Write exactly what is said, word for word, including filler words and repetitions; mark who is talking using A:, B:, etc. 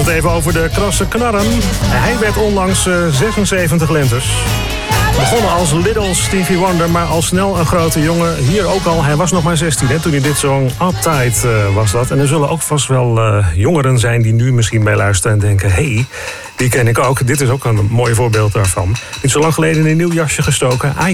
A: het even over de krasse knarren. Hij werd onlangs uh, zesenzeventig lentes. Begonnen als Little Stevie Wonder, maar al snel een grote jongen. Hier ook al, hij was nog maar zestien hè, toen hij dit zong. Uptight uh, was dat. En er zullen ook vast wel uh, jongeren zijn die nu misschien bij luisteren en denken... hé, hey, die ken ik ook. Dit is ook een mooi voorbeeld daarvan. Niet zo lang geleden in een nieuw jasje gestoken.